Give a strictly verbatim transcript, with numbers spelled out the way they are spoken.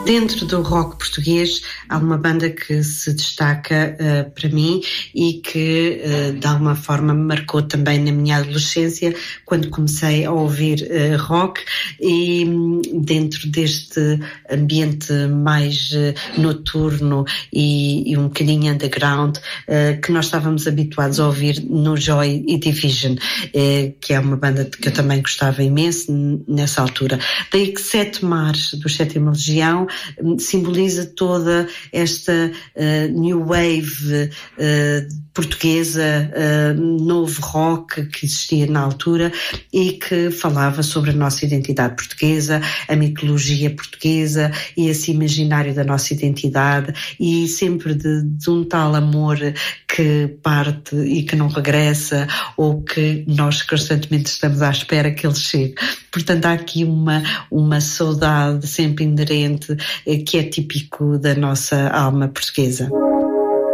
Dentro do rock português há uma banda que se destaca uh, para mim e que uh, de alguma forma me marcou também na minha adolescência, quando comecei a ouvir uh, rock, e um, dentro deste ambiente mais uh, noturno e, e um bocadinho underground uh, que nós estávamos habituados a ouvir no Joy Division, uh, que é uma banda que eu também gostava imenso nessa altura. Daí que Sete Mares, do Sétima Legião, simboliza toda esta uh, new wave uh, portuguesa, uh, novo rock que existia na altura e que falava sobre a nossa identidade portuguesa, a mitologia portuguesa e esse imaginário da nossa identidade, e sempre de, de um tal amor que parte e que não regressa, ou que nós constantemente estamos à espera que ele chegue. Portanto, há aqui uma, uma saudade sempre inerente que é típico da nossa alma portuguesa.